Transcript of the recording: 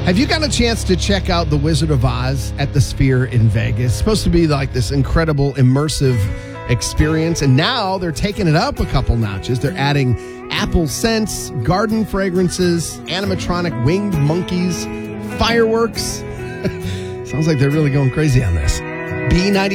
Have you got a chance to check out The Wizard of Oz at the Sphere in Vegas? It's supposed to be like this incredible immersive experience, and now they're taking it up a couple notches. They're adding apple scents, garden fragrances, animatronic winged monkeys, fireworks. Sounds like they're really going crazy on this. B90